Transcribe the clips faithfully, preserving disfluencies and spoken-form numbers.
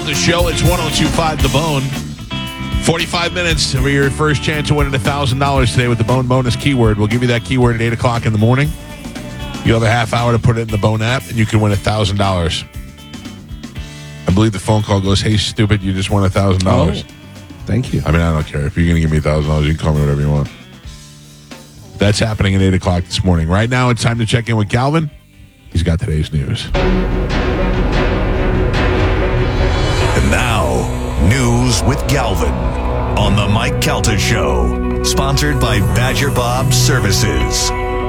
The show is one oh two point five The Bone. forty-five minutes for your first chance of winning one thousand dollars today with the Bone bonus keyword. We'll give you that keyword at eight o'clock in the morning. You'll have a half hour to put it in the Bone app, and you can win one thousand dollars. I believe the phone call goes, hey, stupid, you just won one thousand dollars. Oh, thank you. I mean, I don't care. If you're going to give me one thousand dollars, you can call me whatever you want. That's happening at eight o'clock this morning. Right now, it's time to check in with Galvin. He's got today's news. And now, news with Galvin on the Mike Calta Show, sponsored by Badger Bob Services.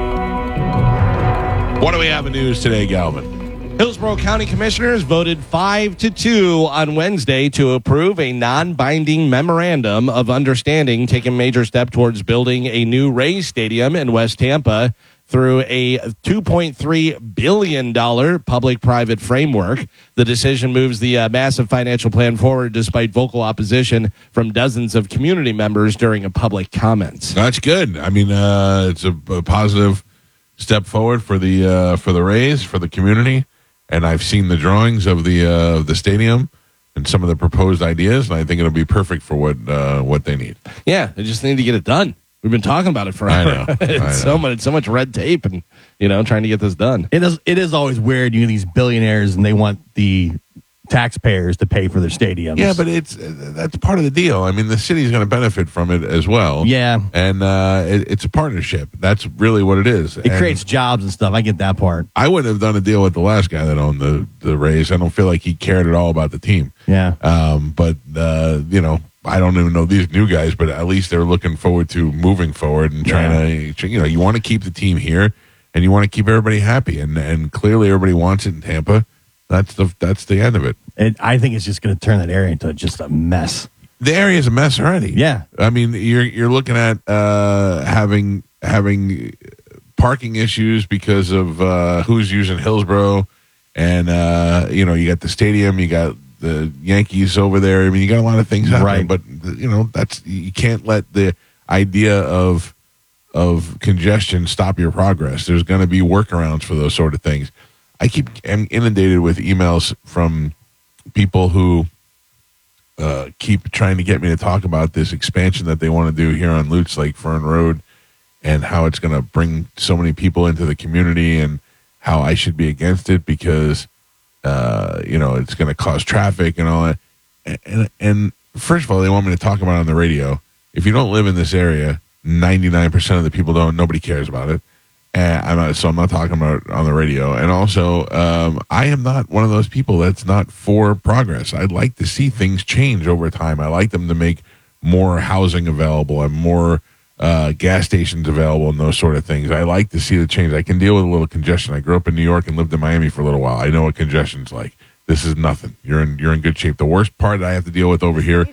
What do we have in news today, Galvin? Hillsborough County Commissioners voted five to two on Wednesday to approve a non-binding memorandum of understanding taking major step towards building a new Rays stadium in West Tampa through a two point three billion dollars public-private framework. The decision moves the uh, massive financial plan forward despite vocal opposition from dozens of community members during a public comments. That's good. I mean, uh, it's a, a positive step forward for the uh, for the Rays, for the community. And I've seen the drawings of the uh, of the stadium and some of the proposed ideas, and I think it'll be perfect for what uh, what they need. Yeah, they just need to get it done. We've been talking about it forever. I know. I it's know. so much, so much red tape, and you know, trying to get this done. It is. It is always weird. You know, these billionaires, and they want the taxpayers to pay for their stadiums. Yeah, but it's uh, that's part of the deal. I mean, the city's going to benefit from it as well. Yeah, and uh, it, it's a partnership. That's really what it is. It and creates jobs and stuff. I get that part. I wouldn't have done a deal with the last guy that owned the the Rays. I don't feel like he cared at all about the team. Yeah. Um, but uh, you know, I don't even know these new guys, but at least they're looking forward to moving forward and trying yeah. to, you know, you want to keep the team here and you want to keep everybody happy, and and clearly everybody wants it in Tampa. That's the that's the end of it. it I think it's just going to turn that area into just a mess. The area is a mess already. Yeah, I mean, you're you're looking at uh, having having parking issues because of uh, who's using Hillsborough, and uh, you know, you got the stadium, you got the Yankees over there. I mean, you got a lot of things happening, right. but you know, that's you can't let the idea of of congestion stop your progress. There's going to be workarounds for those sort of things. I keep am inundated with emails from people who uh, keep trying to get me to talk about this expansion that they want to do here on Lutz Lake Fern Road, and how it's going to bring so many people into the community, and how I should be against it because uh, you know, it's going to cause traffic and all that. And, and and first of all, they want me to talk about it on the radio. If you don't live in this area, ninety-nine percent of the people don't. Nobody cares about it. And I'm not, so I'm not talking about it on the radio. And also, um, I am not one of those people that's not for progress. I'd like to see things change over time. I like them to make more housing available and more uh, gas stations available and those sort of things. I like to see the change. I can deal with a little congestion. I grew up in New York and lived in Miami for a little while. I know what congestion's like. This is nothing. You're in you're in good shape. The worst part that I have to deal with over here.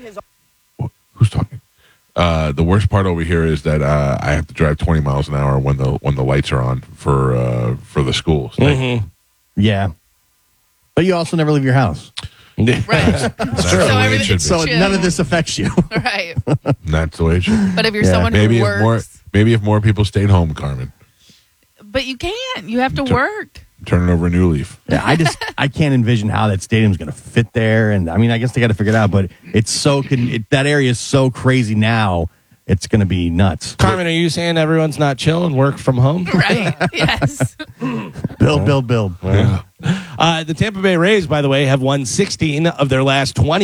Who's talking? Uh, the worst part over here is that uh, I have to drive twenty miles an hour when the when the lights are on for uh, for the schools. Mm-hmm. Yeah, but you also never leave your house. Right. That's so the way it should be. So none of this affects you. Right. That's the way it should be. But if you're Yeah. someone Maybe who if works, more maybe if more people stayed home, Carmen. but you can't. You have to Tur- work. Turning over a new leaf. Yeah, I just I can't envision how that stadium's going to fit there, and I mean I guess they got to figure it out. But it's so con- it, that area is so crazy now. It's going to be nuts. Carmen, are you saying everyone's not chill and work from home? Right. Yes. Build, build, build. Yeah. Uh, the Tampa Bay Rays, by the way, have won sixteen of their last twenty.